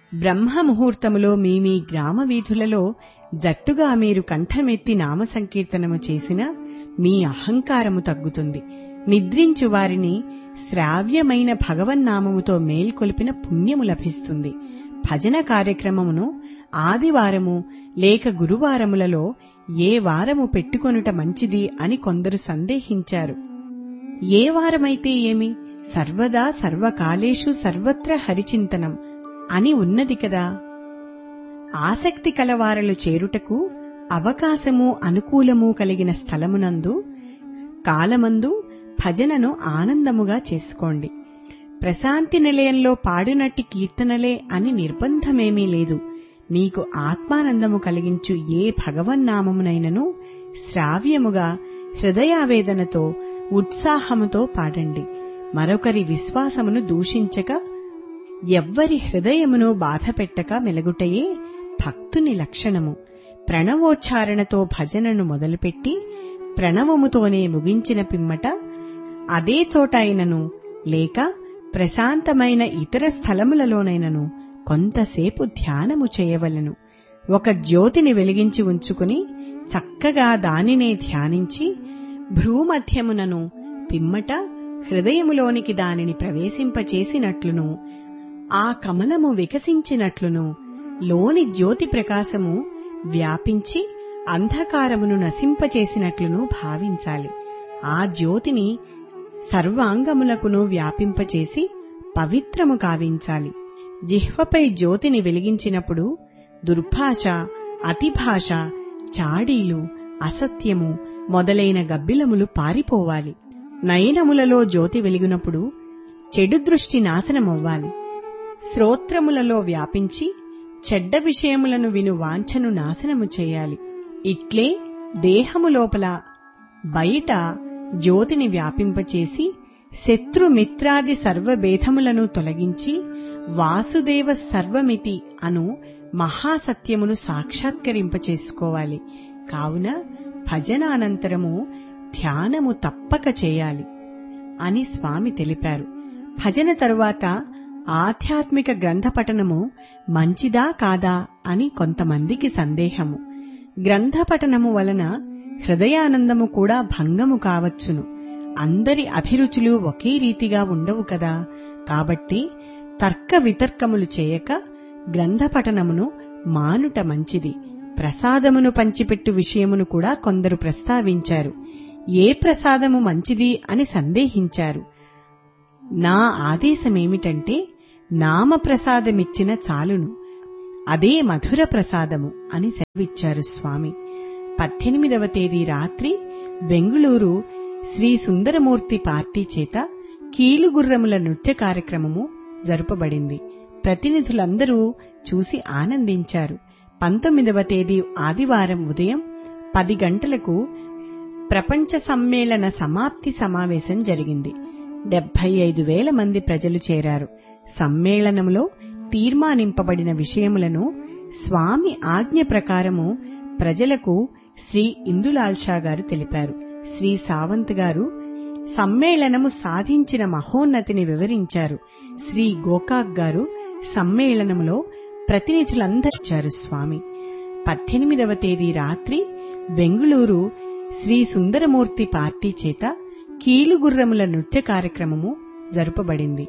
బ్రహ్మ ముహూర్తములో మీ గ్రామ వీధులలో జట్టుగా మీరు కంఠమెత్తి నామ సంకీర్తనము చేసిన మీ అహంకారము తగ్గుతుంది. నిద్రించు వారిని శ్రావ్యమైన భగవన్నామముతో మేల్కొల్పిన పుణ్యము లభిస్తుంది. భజన కార్యక్రమమును ఆదివారము లేక గురువారములలో ఏ వారము పెట్టుకొనుట మంచిది అని కొందరు సందేహించారు. ఏ వారమైతే ఏమి, సర్వదా సర్వకాలేషు సర్వత్ర హరిచింతనం అని ఉన్నది కదా. ఆసక్తి కలవారలు చేరుటకు అవకాశము అనుకూలము కలిగిన స్థలమునందు కాలమందు భజనను ఆనందముగా చేసుకోండి. ప్రశాంతి నిలయంలో పాడినట్టి కీర్తనలే అని నిర్బంధమేమీ లేదు. మీకు ఆత్మానందము కలిగించు ఏ భగవన్నామమునైనను శ్రావ్యముగా హృదయావేదనతో ఉత్సాహముతో పాడండి. మరొకరి విశ్వాసమును దూషించక ఎవ్వరి హృదయమును బాధపెట్టక మెలగుటయే భక్తుని లక్షణము. ప్రణవోచ్చారణతో భజనను మొదలుపెట్టి ప్రణవముతోనే ముగించిన పిమ్మట అదే చోట అయినను లేక ప్రశాంతమైన ఇతర స్థలములలోనైనను కొంతసేపు ధ్యానము చేయవలెను. ఒక జ్యోతిని వెలిగించి ఉంచుకుని చక్కగా దానినే ధ్యానించి భ్రూమధ్యమునను పిమ్మట హృదయములోనికి దానిని ప్రవేశింపచేసినట్లును, ఆ కమలము వికసించినట్లును లోని జ్యోతి ప్రకాశము వ్యాపించి అంధకారమును నశింపచేసినట్లును భావించాలి. ఆ జ్యోతిని సర్వాంగములకును వ్యాపింపచేసి పవిత్రము కావించాలి. జిహ్వపై జ్యోతిని వెలిగించినప్పుడు దుర్భాష, అతిభాష, చాడీలు, అసత్యము మొదలైన గబ్బిలములు పారిపోవాలి. నయనములలో జ్యోతి వెలిగినప్పుడు చెడు దృష్టి నాశనమవ్వాలి. శ్రోత్రములలో వ్యాపించి చెడ్డ విషయములను విను వాంఛను నాశనము చేయాలి. ఇట్లే దేహము లోపల బయట జ్యోతిని వ్యాపింపచేసి శత్రుమిత్రాది సర్వభేదములను తొలగించి వాసుదేవ సర్వమితి అను మహాసత్యమును సాక్షాత్కరింపచేసుకోవాలి. కావున భజనానంతరము ధ్యానము తప్పక చేయాలి అని స్వామి తెలిపారు. భజన తరువాత ఆధ్యాత్మిక గ్రంథ పఠనము మంచిదా కాదా అని కొంతమందికి సందేహము. గ్రంథ పఠనము వలన హృదయానందము కూడా భంగము కావచ్చును. అందరి అభిరుచులు ఒకే రీతిగా ఉండవు కదా. కాబట్టి తర్క వితర్కములు చేయక గ్రంథ పఠనమును మానుట మంచిది. ప్రసాదమును పంచిపెట్టు విషయమును కూడా కొందరు ప్రస్తావించారు. ఏ ప్రసాదము మంచిది అని సందేహించారు. నా ఆదేశమేమిటంటే నామప్రసాదమిచ్చిన చాలును, అదే మధుర ప్రసాదము అని సెలవిచ్చారు స్వామి. 18వ తేదీ రాత్రి బెంగుళూరు శ్రీ సుందరమూర్తి పార్టీ చేత కీలుగుర్రముల నృత్య కార్యక్రమము జరుపబడింది. ప్రతినిధులందరూ చూసి ఆనందించారు. 19వ తేదీ ఆదివారం ఉదయం 10 గంటలకు ప్రపంచ సమ్మేళన సమాప్తి సమావేశం జరిగింది. 75,000 మంది ప్రజలు చేరారు. సమ్మేళనములో తీర్మానింపబడిన విషయములను స్వామి ఆజ్ఞ ప్రకారము ప్రజలకు శ్రీ ఇందులాల్ షా గారు తెలిపారు. శ్రీ సావంత్ గారు సమ్మేళనము సాధించిన మహోన్నతిని వివరించారు. శ్రీ గోకాక్ గారు సమ్మేళనములో ప్రతినిధులందరిచ్చారు. స్వామి 18వ తేదీ రాత్రి బెంగుళూరు శ్రీ సుందరమూర్తి పార్టీ చేత కీలుగుర్రముల నృత్య కార్యక్రమము జరుపబడింది.